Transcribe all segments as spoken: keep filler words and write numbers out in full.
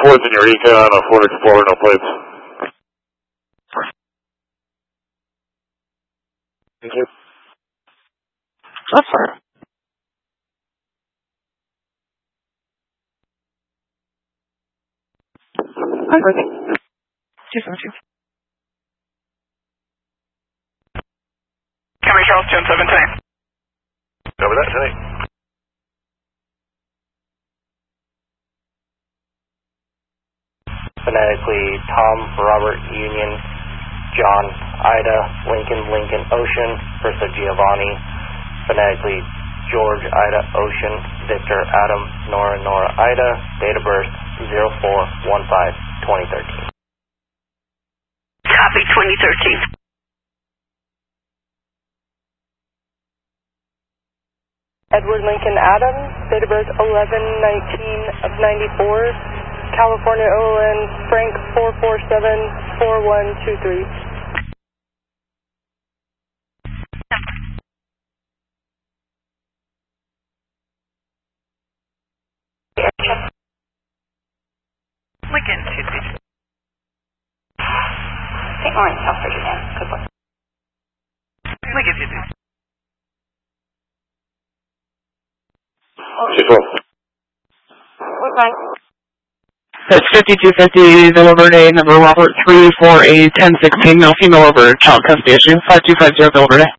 fourth in your Econ, a Ford Explorer, no plates. Thank you. That's fine. Hi, Brittany. two seven two. Camry Charles, ten seven ten. Cover that, tonight. Phonetically, Tom, Robert, Union, John, Ida, Lincoln, Lincoln, Ocean, Ursa, Giovanni. Phonetically, George, Ida, Ocean, Victor, Adam, Nora, Nora, Ida. Date of birth, zero four one five twenty thirteen. Copy, twenty thirteen. Edward Lincoln Adams, date of birth eleven nineteen of ninety-four, California O N, Frank four four seven four one two three. Lincoln, two three two. Saint Lawrence, South Virginia. Good luck. Lincoln, two three two. Chief one. What rank? That's fifty-two fifty, Villa Verde, number Robert three four eight ten sixteen, male female over, child custody issue, five two five zero Villa Verde.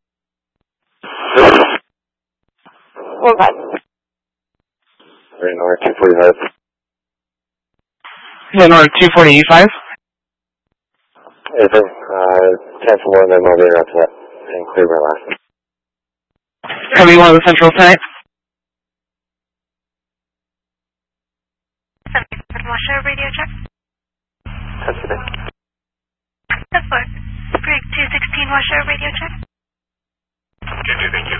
What rank? Green North, two forty-five. Then or two forty-five. Anything, uh, cancel one, then elevator after that, and clear my last. Copy one of the central tonight. Washer radio check. Touch it. That's what. Greg two sixteen washer radio check. Thank you, thank you.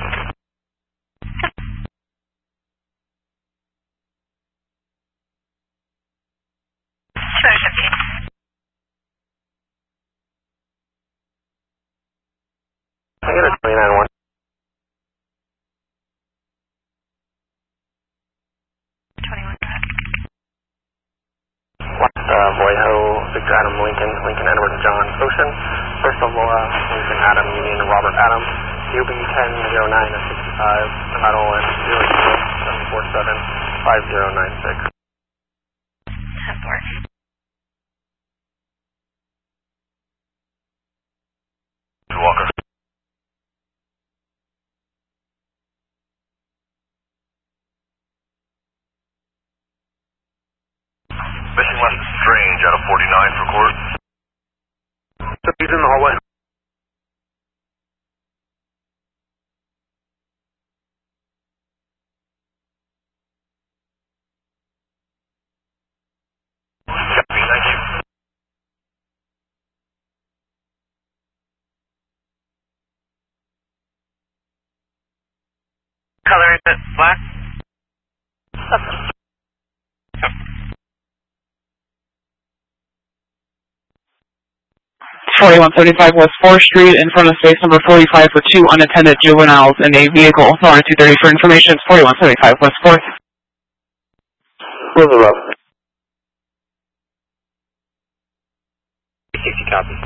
Sorry, fifteen. I got a twenty-nine one. twenty-one track. Uh, Boyho, Victor Adam, Lincoln, Lincoln Edward, John, Ocean, First of Laura, Lincoln Adam, Union, Robert Adam, U B ten zero nine sixty-five, Nevada O N zero six seven four seven five zero nine six. ten four. Walker. Missing left Strange out of forty-nine for court. He's in the hallway. Copy, thank you. Color is it black? forty-one seventy-five West fourth Street, in front of space number forty-five for two unattended juveniles in a vehicle. Line two thirty for information. It's forty-one seventy-five West fourth. Where's the rough? sixty copy.